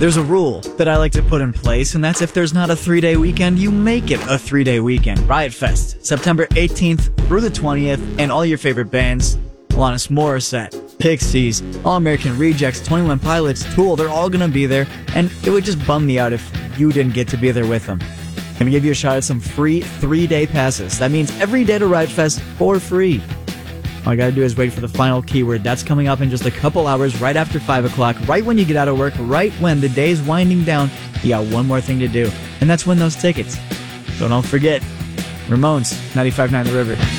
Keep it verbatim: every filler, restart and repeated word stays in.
There's a rule that I like to put in place, and that's if there's not a three-day weekend, you make it a three-day weekend. Riot Fest, September eighteenth through the twentieth, and all your favorite bands, Alanis Morissette, Pixies, All American Rejects, twenty-one Pilots, Tool, they're all gonna be there, and it would just bum me out if you didn't get to be there with them. I'm gonna give you a shot at some free three-day passes. That means every day to Riot Fest for free. All you gotta do is wait for the final keyword. That's coming up in just a couple hours, right after five o'clock, right when you get out of work, right when the day's winding down. You got one more thing to do, and that's win those tickets. So don't forget, Ramones, ninety-five point nine The River.